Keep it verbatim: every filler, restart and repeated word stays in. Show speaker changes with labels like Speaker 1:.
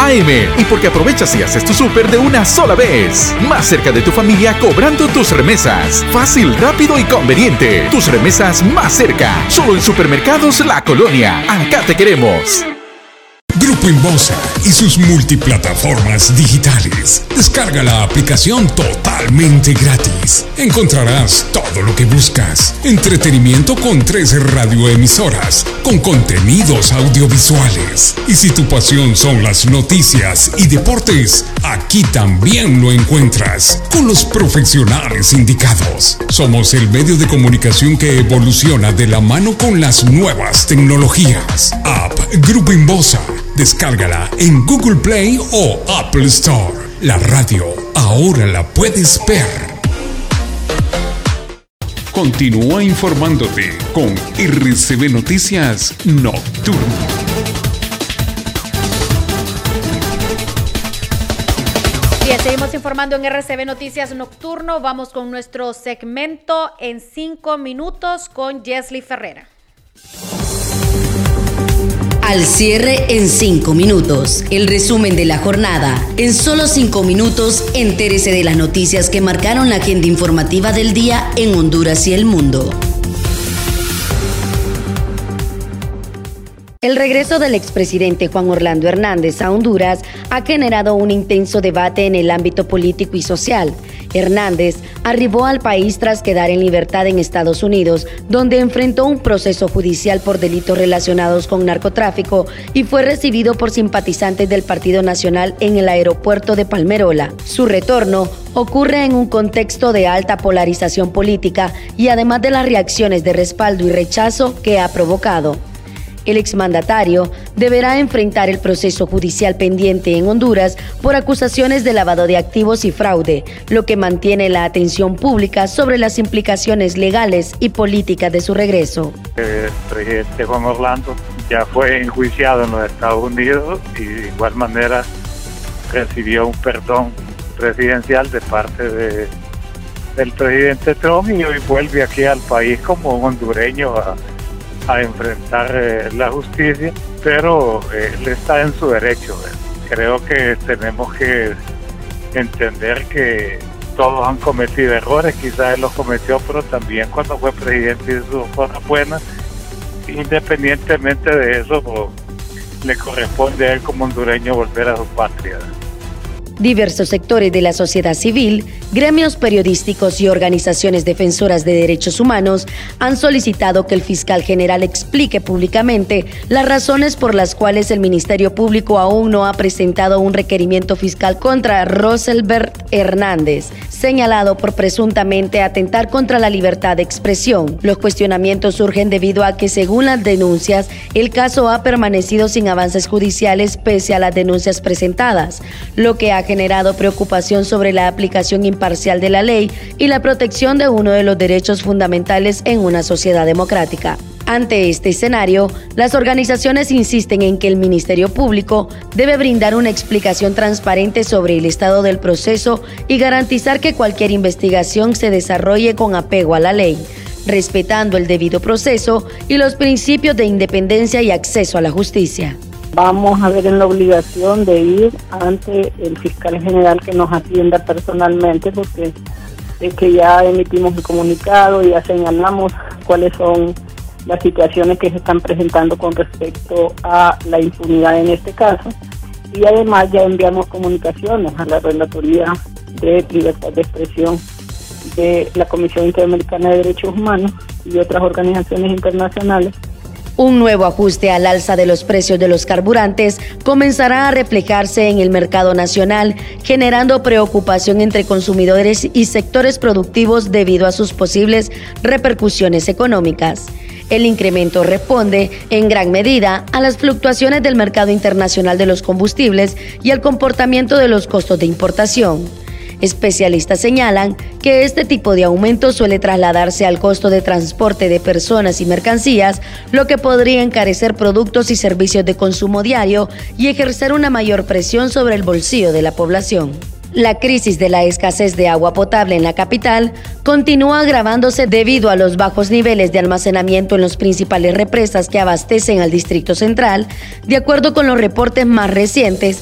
Speaker 1: A M y porque aprovechas y haces tu súper de una sola vez. Más cerca de tu familia cobrando tus remesas. Fácil, rápido y conveniente. Tus remesas más cerca. Solo en Supermercados La Colonia. Acá te queremos.
Speaker 2: Grupo Inbosa y sus multiplataformas digitales. Descarga la aplicación totalmente gratis. Encontrarás todo lo que buscas. Entretenimiento con tres radioemisoras, con contenidos audiovisuales. Y si tu pasión son las noticias y deportes, aquí también lo encuentras, con los profesionales indicados. Somos el medio de comunicación que evoluciona de la mano con las nuevas tecnologías. App Grupo Inbosa. Descárgala en Google Play o Apple Store. La radio ahora la puedes ver. Continúa informándote con R C B Noticias Nocturno.
Speaker 3: Bien, seguimos informando en R C B Noticias Nocturno. Vamos con nuestro segmento en cinco minutos con Jesly Ferreira.
Speaker 4: Al cierre en cinco minutos. El resumen de la jornada. En solo cinco minutos, entérese de las noticias que marcaron la agenda informativa del día en Honduras y el mundo. El regreso del expresidente Juan Orlando Hernández a Honduras ha generado un intenso debate en el ámbito político y social. Hernández arribó al país tras quedar en libertad en Estados Unidos, donde enfrentó un proceso judicial por delitos relacionados con narcotráfico y fue recibido por simpatizantes del Partido Nacional en el aeropuerto de Palmerola. Su retorno ocurre en un contexto de alta polarización política y además de las reacciones de respaldo y rechazo que ha provocado. El exmandatario deberá enfrentar el proceso judicial pendiente en Honduras por acusaciones de lavado de activos y fraude, lo que mantiene la atención pública sobre las implicaciones legales y políticas de su regreso.
Speaker 5: El presidente Juan Orlando ya fue enjuiciado en los Estados Unidos y de igual manera recibió un perdón presidencial de parte de, del presidente Trump y hoy vuelve aquí al país como un hondureño a a enfrentar eh, la justicia, pero eh, él está en su derecho. Eh. Creo que tenemos que entender que todos han cometido errores, quizás él los cometió, pero también cuando fue presidente hizo cosas buenas. Independientemente de eso, pues, le corresponde a él como hondureño volver a su patria.
Speaker 4: Diversos sectores de la sociedad civil, gremios periodísticos y organizaciones defensoras de derechos humanos han solicitado que el fiscal general explique públicamente las razones por las cuales el Ministerio Público aún no ha presentado un requerimiento fiscal contra Roselbert Hernández, señalado por presuntamente atentar contra la libertad de expresión. Los cuestionamientos surgen debido a que, según las denuncias, el caso ha permanecido sin avances judiciales pese a las denuncias presentadas, lo que ha generado preocupación sobre la aplicación imparcial de la ley y la protección de uno de los derechos fundamentales en una sociedad democrática. Ante este escenario, las organizaciones insisten en que el Ministerio Público debe brindar una explicación transparente sobre el estado del proceso y garantizar que cualquier investigación se desarrolle con apego a la ley, respetando el debido proceso y los principios de independencia y acceso a la justicia.
Speaker 6: Vamos a ver en la obligación de ir ante el fiscal general que nos atienda personalmente, porque es que ya emitimos el comunicado y ya señalamos cuáles son las situaciones que se están presentando con respecto a la impunidad en este caso. Y además ya enviamos comunicaciones a la Relatoría de Libertad de Expresión de la Comisión Interamericana de Derechos Humanos y otras organizaciones internacionales.
Speaker 4: Un nuevo ajuste al alza de los precios de los carburantes comenzará a reflejarse en el mercado nacional, generando preocupación entre consumidores y sectores productivos debido a sus posibles repercusiones económicas. El incremento responde, en gran medida, a las fluctuaciones del mercado internacional de los combustibles y al comportamiento de los costos de importación. Especialistas señalan que este tipo de aumento suele trasladarse al costo de transporte de personas y mercancías, lo que podría encarecer productos y servicios de consumo diario y ejercer una mayor presión sobre el bolsillo de la población. La crisis de la escasez de agua potable en la capital continúa agravándose debido a los bajos niveles de almacenamiento en las principales represas que abastecen al Distrito Central. De acuerdo con los reportes más recientes,